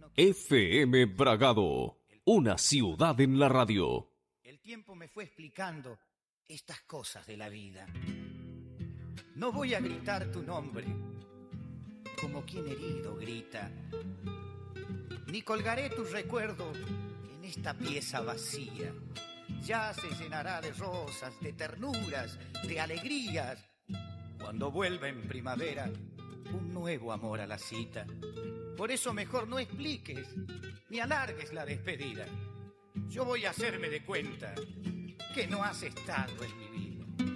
FM Bragado, una ciudad en la radio. El tiempo me fue explicando estas cosas de la vida. No voy a gritar tu nombre como quien herido grita, ni colgaré tu recuerdo en esta pieza vacía. Ya se llenará de rosas, de ternuras, de alegrías, cuando vuelva en primavera un nuevo amor a la cita. Por eso mejor no expliques ni alargues la despedida. Yo voy a hacerme de cuenta que no has estado en mi vida.